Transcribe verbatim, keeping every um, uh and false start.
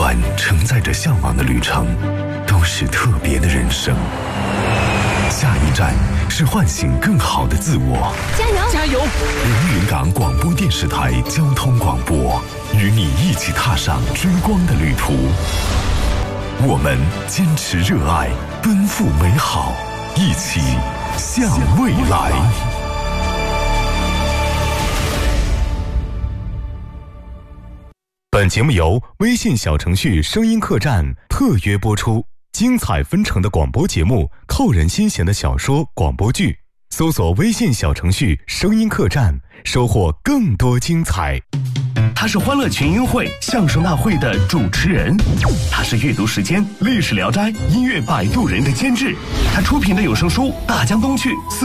段承载着向往的旅程，都是特别的人生。下一站是唤醒更好的自我。 加油！ 加油！ 连云港广播电视台交通广播，与你一起踏上追光的旅途。我们坚持热爱，奔赴美好，一起向未来。 本节目由微信小程序声音客栈特约播出，精彩纷呈的广播节目，扣人心弦的小说、广播剧，搜索微信小程序声音客栈，收获更多精彩。 他是欢乐群英会相声大会的主持人，他是阅读时间历史聊斋音乐摆渡人的监制，他出品的有声书《大江东去》